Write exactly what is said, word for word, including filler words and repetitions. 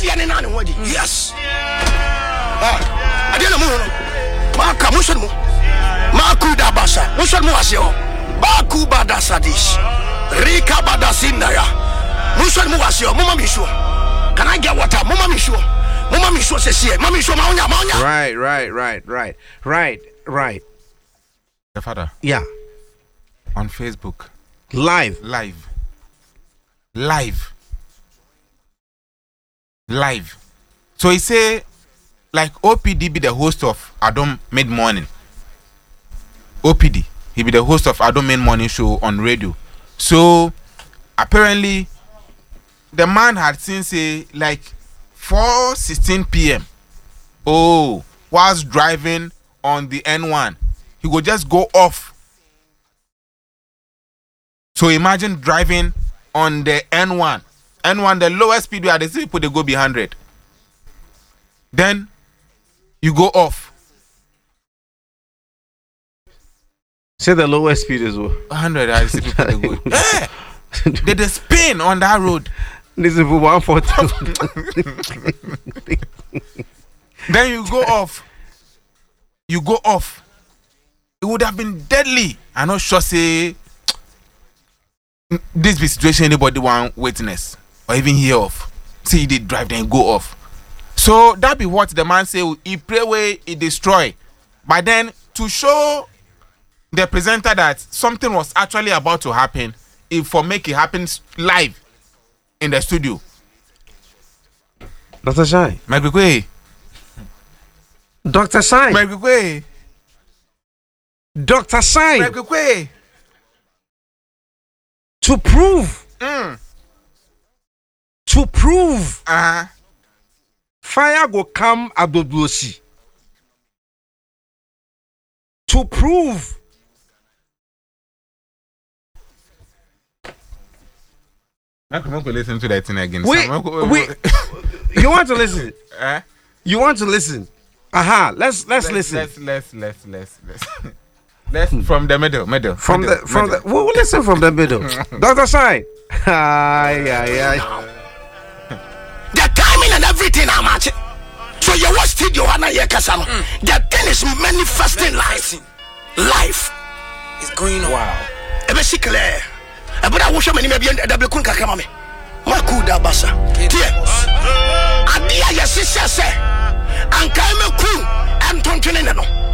and an word. Yes. Ah, I didn't know. Maka Mushamu. Maku Dabasa. Mushamu Asio. Baku Badasadis. Rika Badasinaya. Mushamu Asio. Mama Mishu. Can I get water? Mama Mishu. Mama Mishu says here. Mama Mishu Maunya Maunya. Right, right, right, right, right, right. The father. Yeah. On Facebook. Live. Live. Live. Live. So he say, like O P D be the host of Adom Mid Morning. O P D, he be the host of Adom Mid Morning show on radio. So apparently, the man had seen say like four sixteen p.m. Oh, whilst driving on the N one, he would just go off. So imagine driving on the N one. N one, the lowest speed where they say people they go be one hundred. Then you go off. Say the lowest speed is what? one hundred, I see people they go. Hey! They, they spin on that road. This is for one forty. Then you go off. You go off. It would have been deadly. I'm not sure say this be situation anybody want witness or even hear of. See they drive then go off. So that be what the man say. He pray way he destroy. But then to show the presenter that something was actually about to happen, if for make it happen live in the studio. Doctor Shine. Mike Bikwe. Doctor Shine. Mike Bikwe. Doctor Shine. Mike Bikwe. To prove. Mm. To prove. Uh-huh. Fire go come Abdulblosi. To prove. I'm not going to listen to that thing again. Wait, wait. You want to listen? Uh, you want to listen? Aha. Let's let's, let's listen. Let's let's let's let's let's. Let's from the middle, middle. From middle, the from middle. the. We'll listen from the middle. Doctor Shine. Ay ay ay. The timing and everything I'm at. So you watch studio Hana Yekasam. The thing is manifesting life. Life is going on. Wow. Ebe sikle. Ebe da wo hwe mani mabia da be kun kakama me. Maku da basa. Tie. Adia yesise se. Anka me ku antontwene ne no.